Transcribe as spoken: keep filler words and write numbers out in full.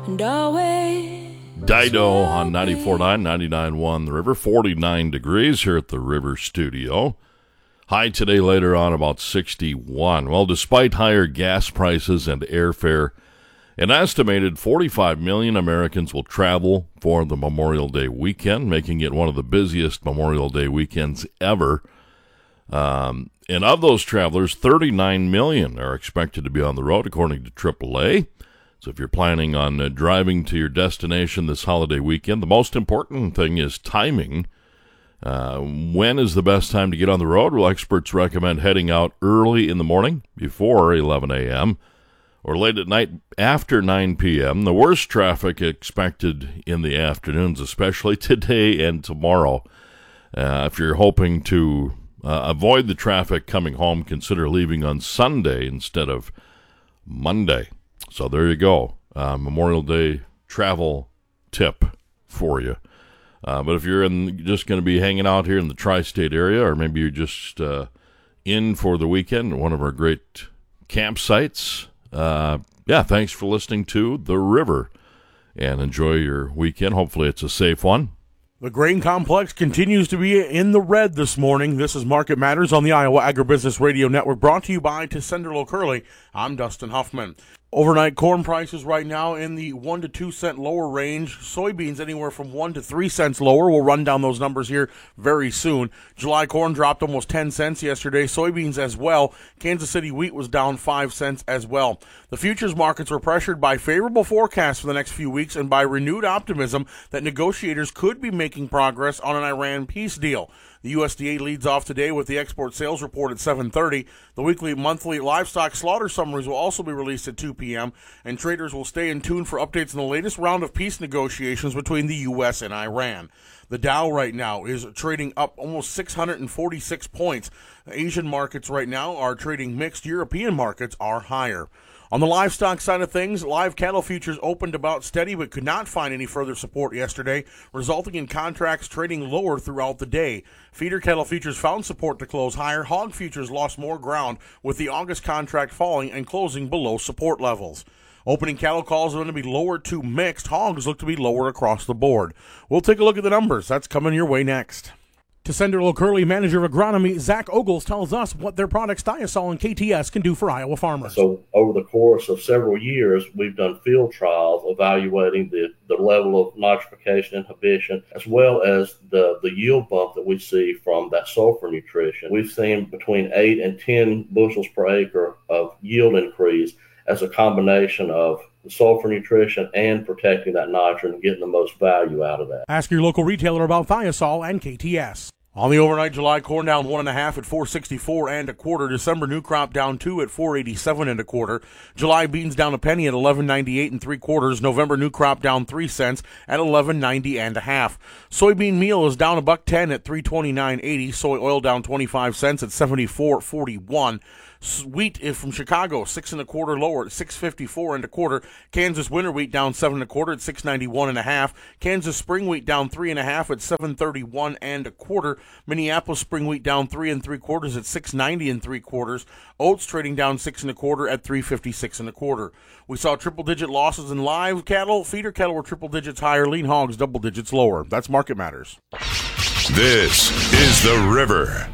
And always Dido on ninety-four point nine, ninety-nine point one The River. forty-nine degrees here at the River Studio. High today, later on, about sixty-one. Well, despite higher gas prices and airfare, an estimated forty-five million Americans will travel for the Memorial Day weekend, making it one of the busiest Memorial Day weekends ever. Um, and of those travelers, thirty-nine million are expected to be on the road, according to triple A. So if you're planning on uh, driving to your destination this holiday weekend, the most important thing is timing. Uh, when is the best time to get on the road? Well, experts recommend heading out early in the morning, before eleven a.m., or late at night after nine p.m. The worst traffic expected in the afternoons, especially today and tomorrow. Uh, if you're hoping to uh, avoid the traffic coming home, consider leaving on Sunday instead of Monday. So there you go. Uh, Memorial Day travel tip for you. Uh, but if you're in, just going to be hanging out here in the tri-state area, or maybe you're just uh, in for the weekend at one of our great campsites, uh, yeah, thanks for listening to The River, and enjoy your weekend. Hopefully it's a safe one. The grain complex continues to be in the red this morning. This is Market Matters on the Iowa Agribusiness Radio Network, brought to you by Tessenderlo Curley. I'm Dustin Huffman. Overnight corn prices right now in the one to two cent lower range. Soybeans anywhere from one to three cents lower. We'll run down those numbers here very soon. July corn dropped almost ten cents yesterday. Soybeans as well. Kansas City wheat was down five cents as well. The futures markets were pressured by favorable forecasts for the next few weeks and by renewed optimism that negotiators could be making progress on an Iran peace deal. The U S D A leads off today with the export sales report at seven thirty. The weekly and monthly livestock slaughter summaries will also be released at two p.m., and traders will stay in tune for updates on the latest round of peace negotiations between the U S and Iran. The Dow right now is trading up almost six hundred forty-six points. Asian markets right now are trading mixed. European markets are higher. On the livestock side of things, live cattle futures opened about steady but could not find any further support yesterday, resulting in contracts trading lower throughout the day. Feeder cattle futures found support to close higher. Hog futures lost more ground, with the August contract falling and closing below support levels. Opening cattle calls are going to be lower to mixed. Hogs look to be lower across the board. We'll take a look at the numbers. That's coming your way next. Tessenderlo Curley Manager of Agronomy Zach Ogles tells us what their products Thiasol and K T S can do for Iowa farmers. So over the course of several years, we've done field trials evaluating the, the level of nitrification inhibition, as well as the, the yield bump that we see from that sulfur nutrition. We've seen between eight and ten bushels per acre of yield increase as a combination of the sulfur nutrition and protecting that nitrogen and getting the most value out of that. Ask your local retailer about Thiasol and K T S. On the overnight, July corn down one and a half at four sixty-four and a quarter. December new crop down two at four eighty-seven and a quarter. July beans down a penny at eleven ninety-eight and three quarters. November new crop down three cents at eleven ninety and a half. Soybean meal is down a buck ten at three twenty-nine eighty. Soy oil down twenty-five cents at seventy-four forty-one. Wheat is from Chicago, six and a quarter lower at six fifty-four and a quarter. Kansas winter wheat down seven and a quarter at six ninety-one and a half. Kansas spring wheat down three and a half at seven thirty-one and a quarter. Minneapolis spring wheat down three and three quarters at six ninety and three quarters. Oats trading down six and a quarter at three fifty-six and a quarter. We saw triple digit losses in live cattle. Feeder cattle were triple digits higher. Lean hogs double digits lower. That's Market Matters. This is The River.